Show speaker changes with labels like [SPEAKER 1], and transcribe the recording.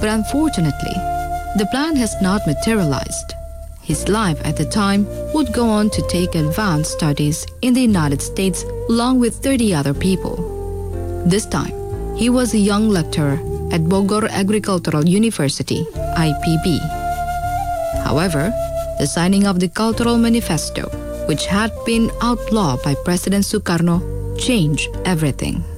[SPEAKER 1] But unfortunately, the plan has not materialized. His life at the time would go on to take advanced studies in the United States along with 30 other people. This time, he was a young lecturer at Bogor Agricultural University, IPB. However, the signing of the Cultural Manifesto, which had been outlawed by President Sukarno, changed everything.